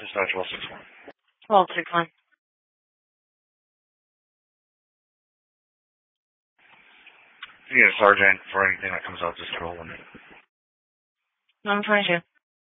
Dispatch 1261. 1261. If you get a sergeant for anything that comes up, just roll in. I'm 22.